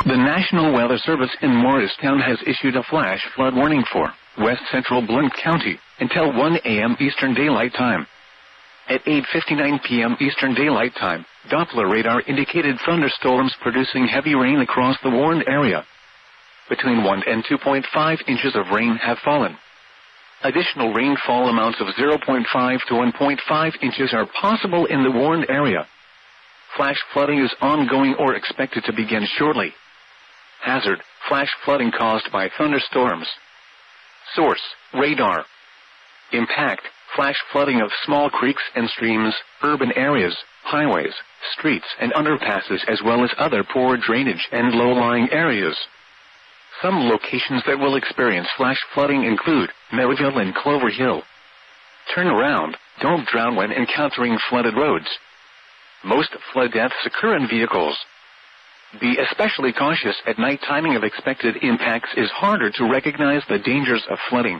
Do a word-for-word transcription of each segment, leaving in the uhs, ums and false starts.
The National Weather Service in Morristown has issued a flash flood warning for west central Blount County until one a.m. Eastern Daylight Time. At eight fifty-nine p.m. Eastern Daylight Time, Doppler radar indicated thunderstorms producing heavy rain across the warned area. Between one and two point five inches of rain have fallen. Additional rainfall amounts of zero point five to one point five inches are possible in the warned area. Flash flooding is ongoing or expected to begin shortly. Hazard, flash flooding caused by thunderstorms. Source, radar. Impact, flash flooding of small creeks and streams, urban areas, highways, streets, and underpasses, as well as other poor drainage and low-lying areas. Some locations that will experience flash flooding include Merivale and Clover Hill. Turn around, don't drown when encountering flooded roads. Most flood deaths occur in vehicles. Be especially cautious at night. Timing of expected impacts is harder to recognize the dangers of flooding.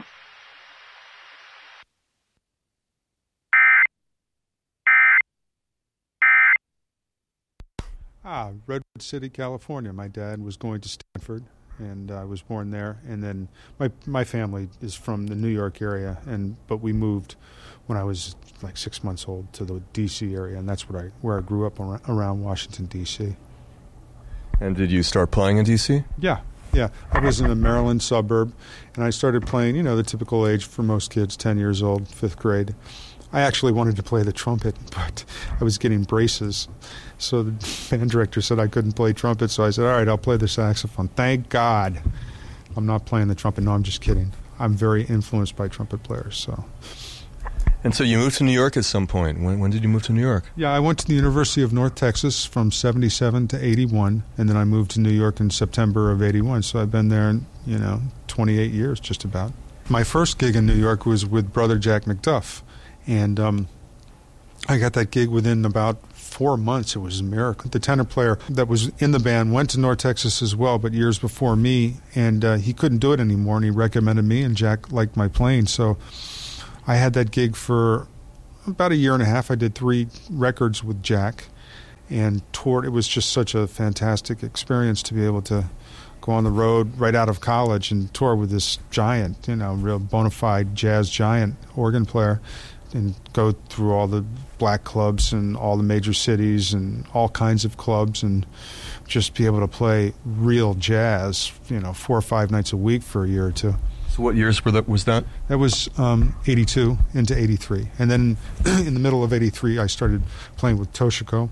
Ah, Redwood City, California. My dad was going to Stanford, and I was born there. And then my my family is from the New York area, and but we moved when I was like six months old to the D C area, and that's where I where I grew up around Washington, D C. And did you start playing in D C? Yeah, yeah. I was in a Maryland suburb, and I started playing, you know, the typical age for most kids, ten years old, fifth grade. I actually wanted to play the trumpet, but I was getting braces. So the band director said I couldn't play trumpet, so I said, all right, I'll play the saxophone. Thank God I'm not playing the trumpet. No, I'm just kidding. I'm very influenced by trumpet players, so... And so you moved to New York at some point. When, when did you move to New York? Yeah, I went to the University of North Texas from seventy-seven to eighty-one, and then I moved to New York in September of eighty-one. So I've been there, you know, twenty-eight years just about. My first gig in New York was with Brother Jack McDuff, and um, I got that gig within about four months. It was a miracle. The tenor player that was in the band went to North Texas as well, but years before me, and uh, he couldn't do it anymore, and he recommended me, and Jack liked my playing, so... I had that gig for about a year and a half. I did three records with Jack and toured. It was just such a fantastic experience to be able to go on the road right out of college and tour with this giant, you know, real bona fide jazz giant organ player, and go through all the black clubs and all the major cities and all kinds of clubs, and just be able to play real jazz, you know, four or five nights a week for a year or two. So what years were that, was that? That was um, eighty-two into eighty-three. And then in the middle of eighty-three, I started playing with Toshiko.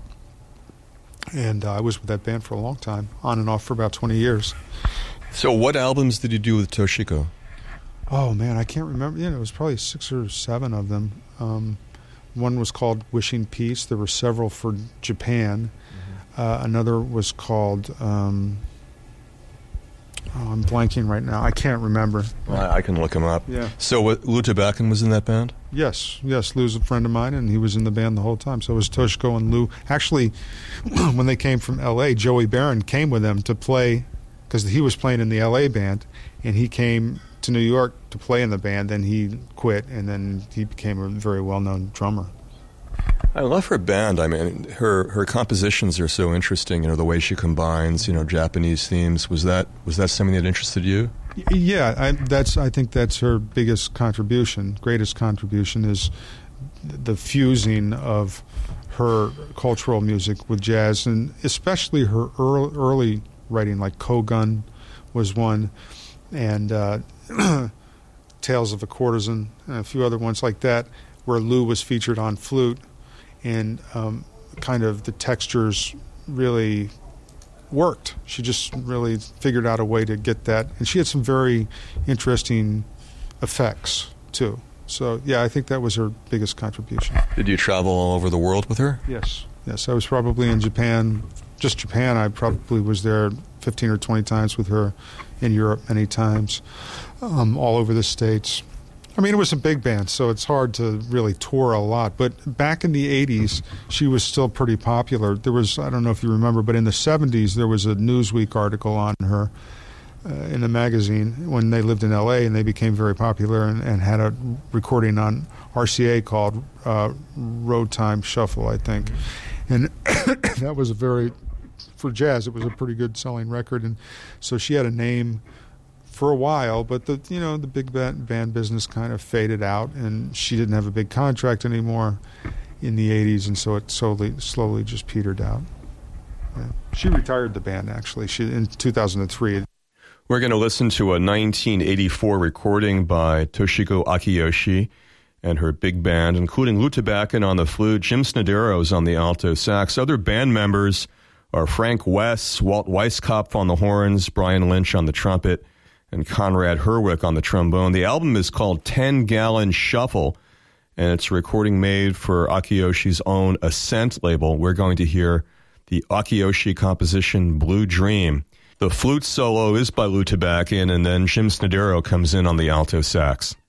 And uh, I was with that band for a long time, on and off for about twenty years. So what albums did you do with Toshiko? Oh, man, I can't remember. You know, it was probably six or seven of them. Um, one was called Wishing Peace. There were several for Japan. Mm-hmm. Uh, another was called... Um, Oh, I'm blanking right now. I can't remember. Well, I can look him up. Yeah. So what, Lou Tabakin was in that band? Yes, yes. Lou's a friend of mine, and he was in the band the whole time. So it was Toshiko and Lou. Actually, when they came from L A, Joey Barron came with them to play, because he was playing in the L A band, and he came to New York to play in the band. Then he quit, and then he became a very well-known drummer. I love her band. I mean, her her compositions are so interesting. You know, the way she combines, you know, Japanese themes. Was that was that something that interested you? Yeah, I, that's. I think that's her biggest contribution, greatest contribution, is the fusing of her cultural music with jazz, and especially her early, early writing, like Kogun was one, and uh, Tales of a Courtesan, and a few other ones like that, where Lou was featured on flute. And um, kind of the textures really worked. She just really figured out a way to get that. And she had some very interesting effects, too. So, yeah, I think that was her biggest contribution. Did you travel all over the world with her? Yes. Yes, I was probably in Japan. Just Japan, I probably was there fifteen or twenty times with her. In Europe many times. Um, all over the States. I mean, it was a big band, so it's hard to really tour a lot. But back in the eighties, she was still pretty popular. There was, I don't know if you remember, but in the seventies, there was a Newsweek article on her uh, in a magazine when they lived in L A, and they became very popular, and, and had a recording on R C A called uh, Road Time Shuffle, I think. And that was a very for jazz, it was a pretty good selling record, and so she had a name for a while. But the you know the big band, band business kind of faded out, and she didn't have a big contract anymore in the eighties, and so it slowly slowly just petered out. Yeah. She retired the band actually. She in two thousand three. We're going to listen to a nineteen eighty-four recording by Toshiko Akiyoshi and her big band, including Lou Tabakin on the flute, Jim Snederos on the alto sax. Other band members are Frank West, Walt Weiskopf on the horns, Brian Lynch on the trumpet, and Conrad Herwick on the trombone. The album is called ten gallon Shuffle, and it's a recording made for Akiyoshi's own Ascent label. We're going to hear the Akiyoshi composition Blue Dream. The flute solo is by Lou Tabakin, and then Jim Snedero comes in on the alto sax.